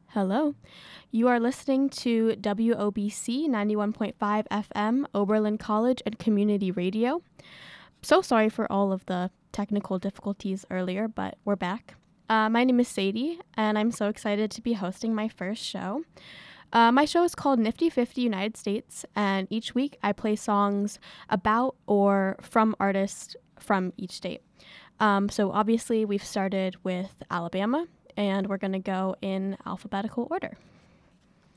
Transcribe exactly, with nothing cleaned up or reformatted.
Hello. You are listening to W O B C ninety-one point five F M, Oberlin College and Community Radio. So sorry for all of the technical difficulties earlier, but we're back. Uh, my name is Sadie, and I'm so excited to be hosting my first show. Uh, my show is called Nifty Fifty United States, and each week I play songs about or from artists from each state. Um, so obviously we've started with Alabama, and we're going to go in alphabetical order.